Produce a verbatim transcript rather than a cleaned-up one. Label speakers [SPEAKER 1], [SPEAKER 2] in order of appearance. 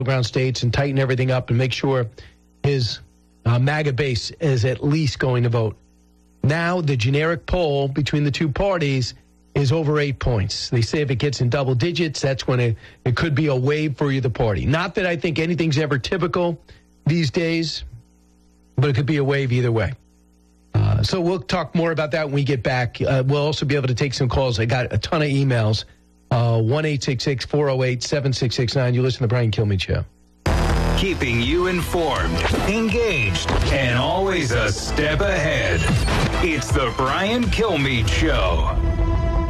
[SPEAKER 1] battleground states and tighten everything up and make sure his uh, MAGA base is at least going to vote. Now, the generic poll between the two parties is over eight points. They say if it gets in double digits, that's when it, it could be a wave for either party. Not that I think anything's ever typical these days, but it could be a wave either way. Uh, so we'll talk more about that when we get back. Uh, we'll also be able to take some calls. I got a ton of emails. Uh, one eight six six, four oh eight, seven six six nine. You listen to the Brian Kilmeade Show.
[SPEAKER 2] Keeping you informed, engaged, and always a step ahead. It's the Brian Kilmeade Show.